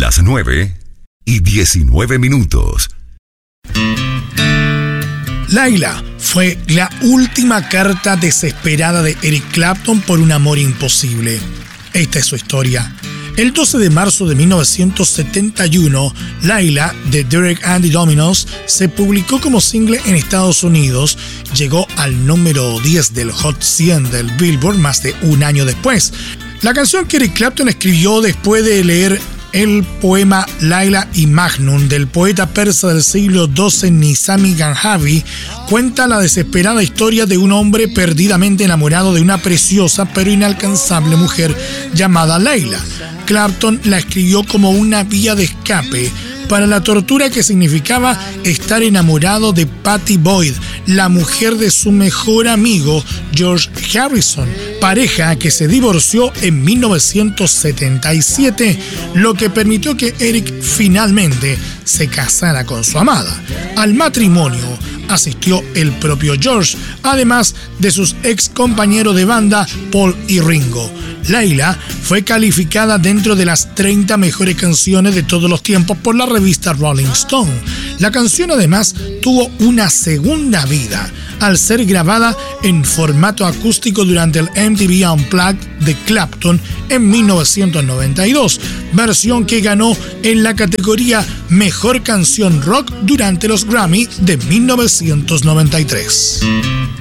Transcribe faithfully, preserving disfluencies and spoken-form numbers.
las nueve y diecinueve minutos. Layla fue la última carta desesperada de Eric Clapton por un amor imposible. Esta es su historia. El doce de marzo de mil novecientos setenta y uno, Layla, de Derek and the Dominos, se publicó como single en Estados Unidos. Llegó al número diez del Hot cien del Billboard más de un año después. La canción que Eric Clapton escribió después de leer el poema Layla y Majnun del poeta persa del siglo doce Nizami Ganjavi cuenta la desesperada historia de un hombre perdidamente enamorado de una preciosa pero inalcanzable mujer llamada Layla. Clapton la escribió como una vía de escape para la tortura que significaba estar enamorado de Pattie Boyd, la mujer de su mejor amigo George Harrison, pareja que se divorció en mil novecientos setenta y siete, lo que permitió que Eric finalmente se casara con su amada. Al matrimonio asistió el propio George, además de sus ex compañeros de banda Paul y Ringo. Layla fue calificada dentro de las treinta mejores canciones de todos los tiempos por la revista Rolling Stone. La canción además tuvo una segunda vida al ser grabada en formato acústico durante el M T V Unplugged de Clapton en mil novecientos noventa y dos, versión que ganó en la categoría Mejor Canción Rock durante los Grammy de mil novecientos noventa y tres.